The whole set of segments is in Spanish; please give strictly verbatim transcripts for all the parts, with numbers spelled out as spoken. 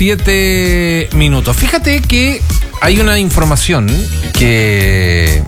siete minutos. Fíjate que hay una información que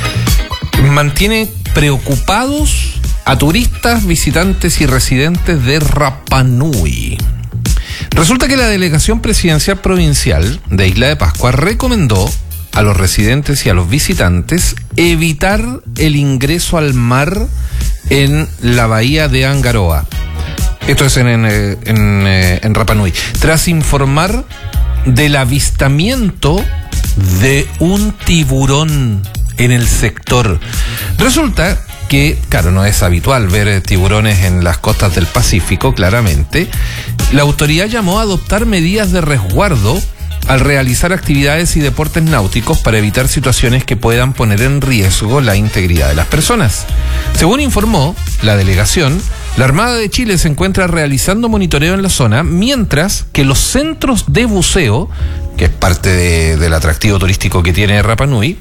mantiene preocupados a turistas, visitantes y residentes de Rapa Nui. Resulta que la Delegación Presidencial Provincial de Isla de Pascua recomendó a los residentes y a los visitantes evitar el ingreso al mar en la bahía de Angaroa. Esto es en, en, en, en Rapa Nui. Tras informar del avistamiento de un tiburón en el sector. Resulta que, claro, no es habitual ver tiburones en las costas del Pacífico, claramente. La autoridad llamó a adoptar medidas de resguardo al realizar actividades y deportes náuticos para evitar situaciones que puedan poner en riesgo la integridad de las personas. Según informó la delegación, la Armada de Chile se encuentra realizando monitoreo en la zona, mientras que los centros de buceo, que es parte de, del atractivo turístico que tiene Rapa Nui,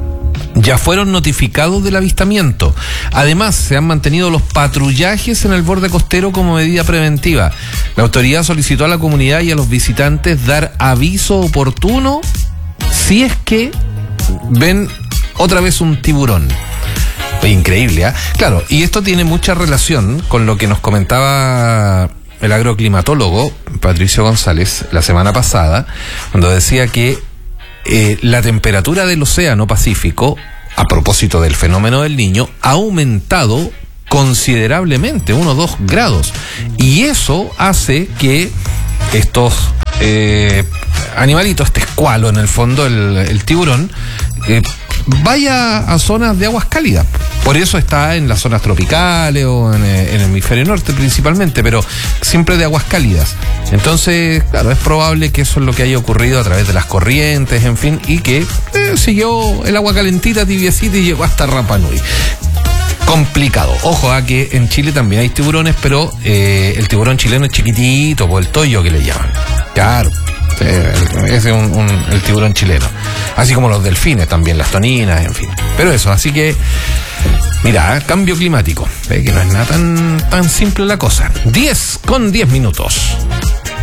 ya fueron notificados del avistamiento. Además, se han mantenido los patrullajes en el borde costero como medida preventiva. La autoridad solicitó a la comunidad y a los visitantes dar aviso oportuno si es que ven otra vez un tiburón. Increíble, ¿eh? Claro, y esto tiene mucha relación con lo que nos comentaba el agroclimatólogo Patricio González la semana pasada, cuando decía que Eh, la temperatura del océano Pacífico, a propósito del fenómeno del Niño, ha aumentado considerablemente, uno o dos grados. Y eso hace que estos eh, animalitos, este escualo en el fondo, el, el tiburón, eh, vaya a zonas de aguas cálidas. Por eso está en las zonas tropicales o en, en el hemisferio norte principalmente, pero siempre de aguas cálidas. Entonces, claro, es probable que eso es lo que haya ocurrido a través de las corrientes, en fin, y que eh, siguió el agua calentita, tibiecita y llegó hasta Rapa Nui. Complicado. Ojo a que en Chile también hay tiburones, pero eh, el tiburón chileno es chiquitito, por el toyo que le llaman. Claro. Ese es un, un, el tiburón chileno. Así como los delfines también, las toninas, en fin. Pero eso, así que, mira, ¿eh? Cambio climático. ¿Eh? Que no es nada tan, tan simple la cosa. diez con diez minutos.